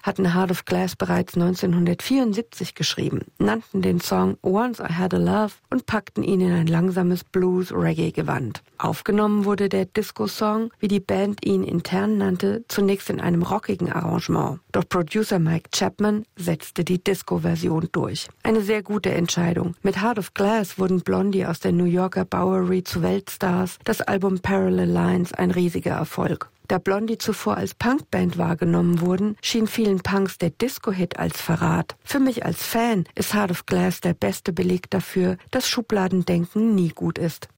hatten Heart of Glass bereits 1974 geschrieben, nannten den Song Once I Had a Love und packten ihn in ein langsames Blues-Reggae-Gewand. Aufgenommen wurde der Disco-Song, wie die Band ihn intern nannte, zunächst in einem rockigen Arrangement. Doch Producer Mike Chapman setzte die Disco-Version durch. Eine sehr gute Entscheidung. Mit Heart of Glass wurden Blondie aus der New Yorker Bowery zu Weltstars, das Album Parallel Lines ein riesiger Erfolg. Da Blondie zuvor als Punkband wahrgenommen wurden, schien vielen Punks der Disco-Hit als Verrat. Für mich als Fan ist Heart of Glass der beste Beleg dafür, dass Schubladendenken nie gut ist.